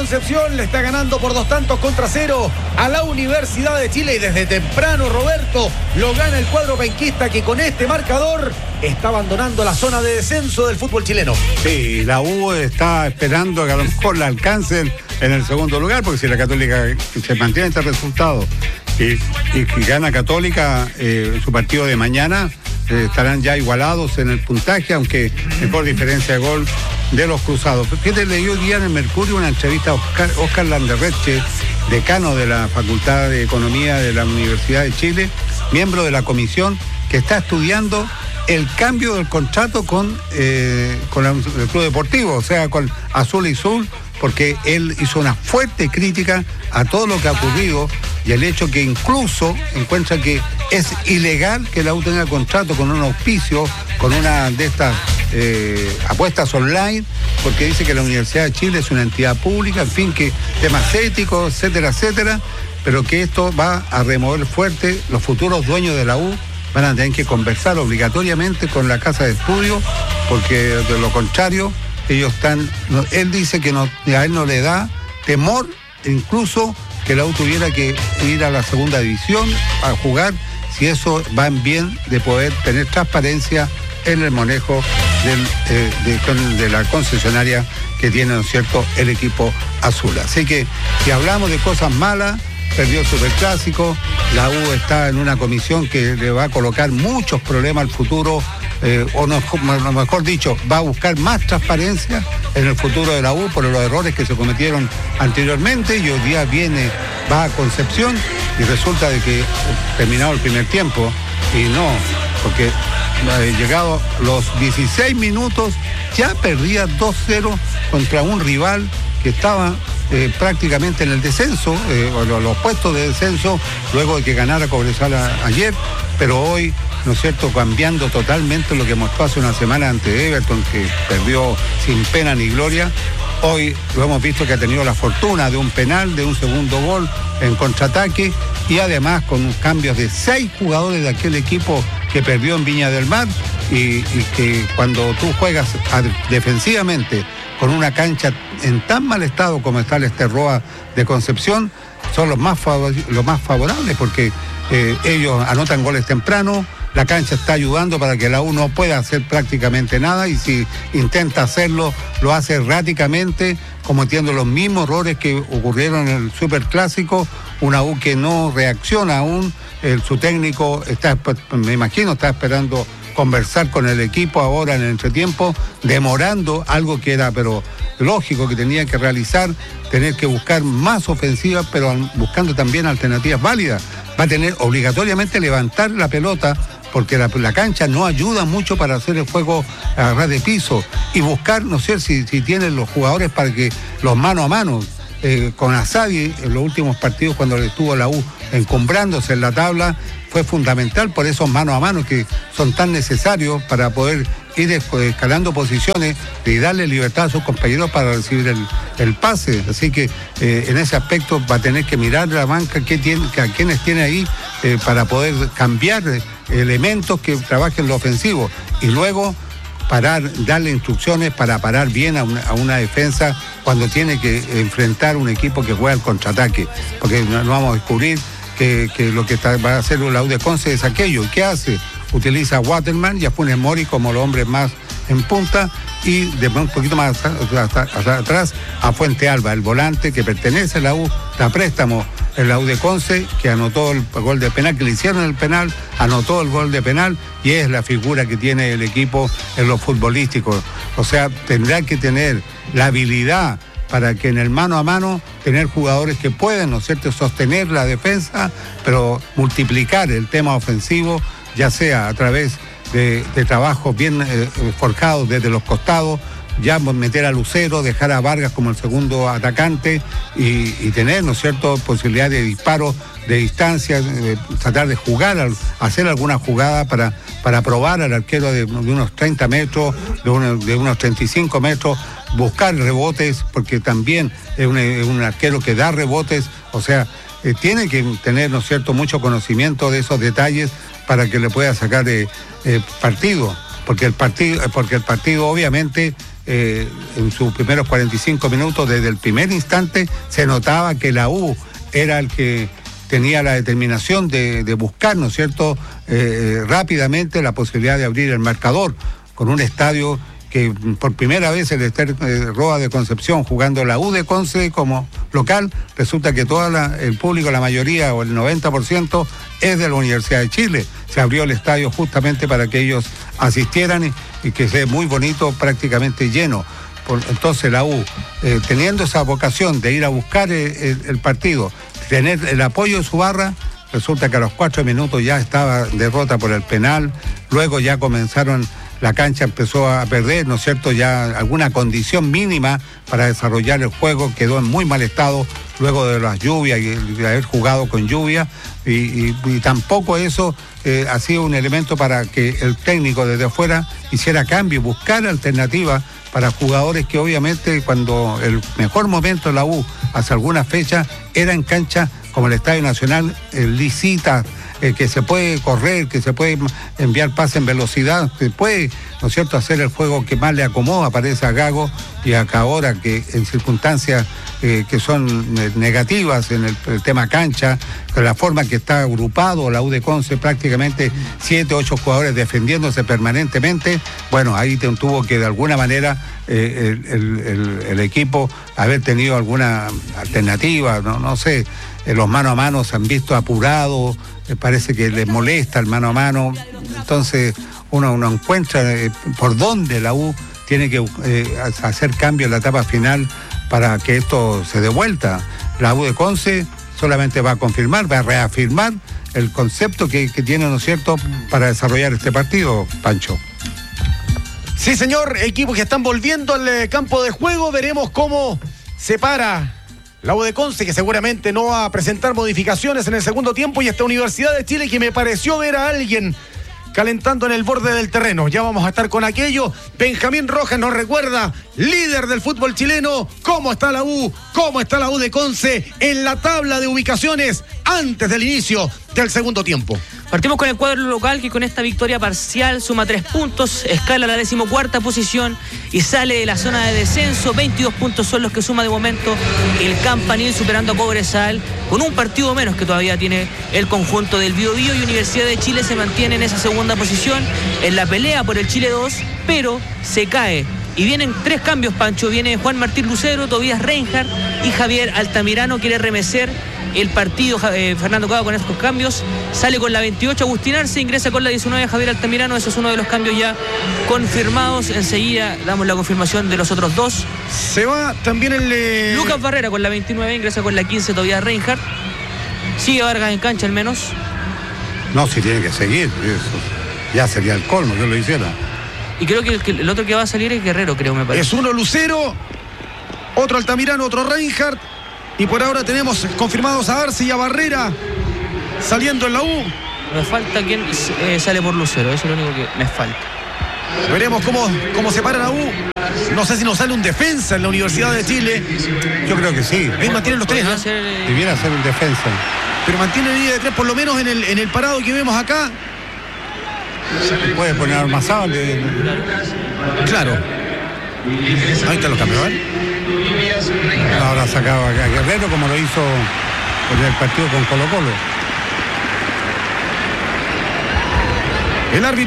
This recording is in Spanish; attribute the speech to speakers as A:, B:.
A: Concepción le está ganando por 2-0 a la Universidad de Chile y desde temprano, Roberto, lo gana el cuadro penquista que con este marcador está abandonando la zona de descenso del fútbol chileno.
B: Sí, la U está esperando que a lo mejor la alcancen en el segundo lugar, porque si la Católica se mantiene este resultado y gana Católica su partido de mañana, estarán ya igualados en el puntaje, aunque por diferencia de gol de los cruzados. Fíjate, leí hoy día en el Mercurio una entrevista a Oscar Landerreche, decano de la Facultad de Economía de la Universidad de Chile, miembro de la comisión que está estudiando el cambio del contrato con el Club Deportivo, o sea, con Azul y Sul, porque él hizo una fuerte crítica a todo lo que ha ocurrido y el hecho que incluso encuentra que es ilegal que la U tenga contrato con un auspicio, con una de estas apuestas online, porque dice que la Universidad de Chile es una entidad pública, en fin, que temas éticos, etcétera, etcétera, pero que esto va a remover fuerte. Los futuros dueños de la U van a tener que conversar obligatoriamente con la casa de estudio, porque de lo contrario él dice que a él no le da temor incluso que la U tuviera que ir a la segunda división a jugar, si eso va en bien de poder tener transparencia en el manejo de la concesionaria que tiene, ¿no es cierto?, el equipo azul. Así que si hablamos de cosas malas, perdió el Superclásico, la U está en una comisión que le va a colocar muchos problemas al futuro, o no, mejor dicho, va a buscar más transparencia en el futuro de la U por los errores que se cometieron anteriormente, y hoy día va a Concepción y resulta de que terminado el primer tiempo, y no, porque llegado los 16 minutos ya perdía 2-0 contra un rival que estaba prácticamente en el descenso, los puestos de descenso, luego de que ganara Cobresal ayer, pero hoy, ¿no es cierto?, cambiando totalmente lo que mostró hace una semana ante Everton, que perdió sin pena ni gloria. Hoy lo hemos visto que ha tenido la fortuna de un penal, de un segundo gol en contraataque, y además con cambios de 6 jugadores de aquel equipo que perdió en Viña del Mar, y que cuando tú juegas defensivamente con una cancha en tan mal estado como está el Esterroa de Concepción, son los más favorables, porque ellos anotan goles temprano, la cancha está ayudando para que la U no pueda hacer prácticamente nada, y si intenta hacerlo, lo hace erráticamente, cometiendo los mismos errores que ocurrieron en el Superclásico. Una U que no reacciona aún, su técnico me imagino, está esperando conversar con el equipo ahora en el entretiempo, demorando algo que era pero lógico que tenía que realizar, tener que buscar más ofensiva, pero buscando también alternativas válidas. Va a tener obligatoriamente levantar la pelota, porque la cancha no ayuda mucho para hacer el juego a ras de piso, y buscar, no sé si tienen los jugadores para que los mano a mano, con Asadi en los últimos partidos cuando estuvo la U encumbrándose en la tabla, fue fundamental por esos mano a mano que son tan necesarios para poder ir escalando posiciones y darle libertad a sus compañeros para recibir el pase. Así que en ese aspecto va a tener que mirar la banca a quienes tiene ahí, para poder cambiar elementos que trabajen lo ofensivo, y luego darle instrucciones para parar bien a una defensa cuando tiene que enfrentar un equipo que juega al contraataque, porque no vamos a descubrir que lo que va a hacer la U de Conce es aquello. ¿Qué hace? Utiliza a Waterman y a Funes Mori como los hombres más en punta, y de un poquito más atrás a Fuente Alba, el volante que pertenece a la U, da préstamo en la U de Conce, que anotó el gol de penal, que le hicieron el penal, anotó el gol de penal, y es la figura que tiene el equipo en lo futbolístico. O sea, tendrá que tener la habilidad para que en el mano a mano tener jugadores que puedan, ¿no es cierto?, sostener la defensa, pero multiplicar el tema ofensivo, ya sea a través de trabajos bien forjados desde los costados, ya meter a Lucero, dejar a Vargas como el segundo atacante, y tener, ¿no es cierto?, posibilidad de disparos de distancia, tratar de jugar, hacer alguna jugada para probar al arquero de unos 30 metros, de unos 35 metros, buscar rebotes, porque también es un arquero que da rebotes. O sea, tiene que tener, ¿no es cierto?, mucho conocimiento de esos detalles para que le pueda sacar partido, porque el partido obviamente en sus primeros 45 minutos, desde el primer instante, se notaba que la U era el que tenía la determinación de buscar, ¿no es cierto?, rápidamente la posibilidad de abrir el marcador, con un estadio que por primera vez el Ester Roa de Concepción, jugando la U de Conce como local, resulta que el público, la mayoría o el 90% es de la Universidad de Chile. Se abrió el estadio justamente para que ellos asistieran y que sea muy bonito, prácticamente lleno. Entonces la U, teniendo esa vocación de ir a buscar el partido, tener el apoyo de su barra, resulta que a los 4 minutos ya estaba derrota por el penal, luego ya comenzaron... La cancha empezó a perder, ¿no es cierto?, ya alguna condición mínima para desarrollar el juego, quedó en muy mal estado luego de las lluvias y de haber jugado con lluvia, y tampoco eso ha sido un elemento para que el técnico desde afuera hiciera cambio, buscar alternativas para jugadores que obviamente cuando el mejor momento de la U hace algunas fechas era en cancha como el Estadio Nacional, licita, que se puede correr, que se puede enviar pase en velocidad, se puede, ¿no es cierto?, hacer el juego que más le acomoda, parece a Gago, y acá ahora que en circunstancias que son negativas en el tema cancha, con la forma que está agrupado la U de Conce, prácticamente 7, 8 jugadores defendiéndose permanentemente, bueno, ahí tuvo que de alguna manera el equipo haber tenido alguna alternativa, no sé, los mano a mano se han visto apurados, parece que les molesta el mano a mano, entonces uno encuentra por dónde la U tiene que hacer cambio en la etapa final para que esto se dé vuelta. La U de Conce solamente va a confirmar, va a reafirmar el concepto que tiene, ¿no es cierto?, para desarrollar este partido, Pancho.
A: Sí, señor, equipos que están volviendo al campo de juego, veremos cómo se para la U de Conce, que seguramente no va a presentar modificaciones en el segundo tiempo, y esta Universidad de Chile que me pareció ver a alguien calentando en el borde del terreno. Ya vamos a estar con aquello. Benjamín Rojas nos recuerda, líder del fútbol chileno, cómo está la U de Conce en la tabla de ubicaciones antes del inicio del segundo tiempo.
C: Partimos con el cuadro local, que con esta victoria parcial suma 3 puntos, escala a la 14ª posición y sale de la zona de descenso. 22 puntos son los que suma de momento el Campanil, superando a Cobresal con un partido menos que todavía tiene el conjunto del Biobío, y Universidad de Chile se mantiene en esa segunda posición en la pelea por el Chile 2, pero se cae. Y vienen 3 cambios, Pancho. Viene Juan Martín Lucero, Tobías Reinhardt y Javier Altamirano. Quiere remecer el partido Fernando Cabo con estos cambios. Sale con la 28 Agustín Arce, ingresa con la 19 Javier Altamirano. Eso es uno de los cambios ya confirmados. Enseguida damos la confirmación de los otros 2.
A: Se va también el...
C: Lucas Barrera con la 29, ingresa con la 15 Tobías Reinhardt. Sigue Vargas en cancha al menos.
B: No, si tiene que seguir, eso ya sería el colmo que lo hiciera.
C: Y creo que el otro que va a salir es Guerrero, creo, me parece.
A: Es uno Lucero, otro Altamirano, otro Reinhardt. Y por ahora tenemos confirmados a Arce y a Barrera saliendo en la U.
C: Me falta quien sale por Lucero, eso es lo único que me falta.
A: Veremos cómo se para la U. No sé si nos sale un defensa en la Universidad de Chile.
B: Yo creo que sí.
A: Ahí mantienen los 3, ¿eh?
B: Debiera ser un defensa.
A: Pero mantiene línea de 3 por lo menos en el parado que vemos acá.
B: Puede poner Armazábal.
A: Claro. Ahí están los cambios, ¿eh?
B: Ahora sacaba a Guerrero como lo hizo en el partido con Colo-Colo.
A: El árbitro